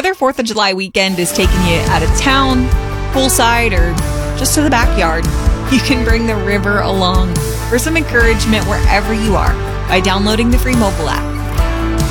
Whether 4th of July weekend is taking you out of town, poolside, or just to the backyard, you can bring the river along for some encouragement wherever you are by downloading the free mobile app.